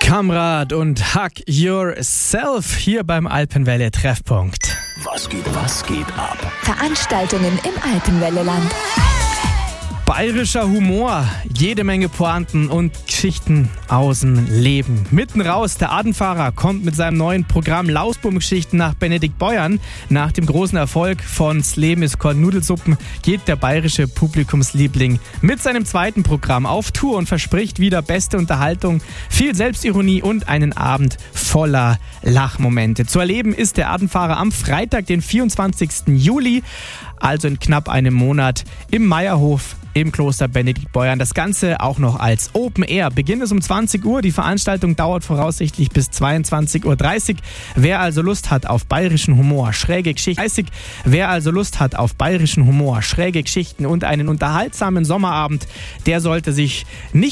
Kamrat und Hug Yourself hier beim Alpenwelle Treffpunkt. Was geht ab? Veranstaltungen im Alpenwelleland. Bayerischer Humor, jede Menge Pointen und Geschichten aus dem Leben. Mitten raus, der Adenfahrer kommt mit seinem neuen Programm Lausbum-Geschichten nach Benediktbeuern. Nach dem großen Erfolg von "Das Leben ist Kornnudelsuppen" geht der bayerische Publikumsliebling mit seinem zweiten Programm auf Tour und verspricht wieder beste Unterhaltung, viel Selbstironie und einen Abend voller Lachmomente. Zu erleben ist der Adenfahrer am Freitag, den 24. Juli, also in knapp einem Monat, im Meierhof im Kloster Benediktbeuern. Das Ganze auch noch als Open Air. Beginn ist um 20 Uhr. Die Veranstaltung dauert voraussichtlich bis 22:30 Uhr. Wer also Lust hat auf bayerischen Humor, schräge Geschichten, und einen unterhaltsamen Sommerabend, der sollte sich nicht